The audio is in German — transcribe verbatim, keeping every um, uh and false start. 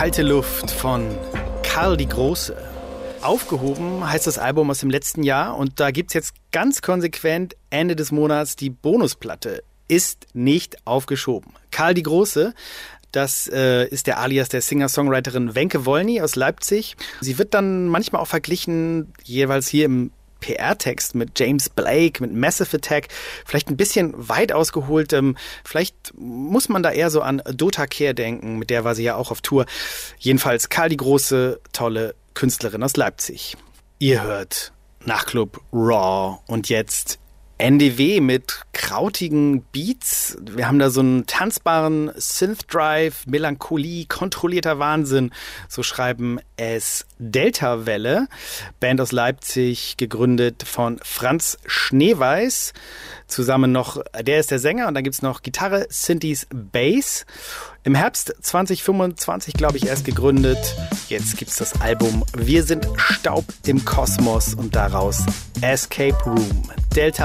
Kalte Luft von Karl die Große. Aufgehoben heißt das Album aus dem letzten Jahr und da gibt's jetzt ganz konsequent Ende des Monats die Bonusplatte. Ist nicht aufgeschoben. Karl die Große, das äh, ist der Alias der Singer-Songwriterin Wenke Wolny aus Leipzig. Sie wird dann manchmal auch verglichen, jeweils hier im P R-Text mit James Blake, mit Massive Attack, vielleicht ein bisschen weit ausgeholt. Ähm, vielleicht muss man da eher so an Dota Kehr denken, mit der war sie ja auch auf Tour. Jedenfalls Karl die Große, tolle Künstlerin aus Leipzig. Ihr hört Nachtclub Raw und jetzt N D W mit krautigen Beats. Wir haben da so einen tanzbaren Synth-Drive, Melancholie, kontrollierter Wahnsinn. So schreiben es Delta Welle, Band aus Leipzig, gegründet von Franz Schneeweiß. Zusammen noch, der ist der Sänger und dann gibt's noch Gitarre, Synthes, Bass. Im Herbst zwanzig fünfundzwanzig, glaube ich, erst gegründet. Jetzt gibt's das Album Wir sind Staub im Kosmos und daraus Escape Room. Delta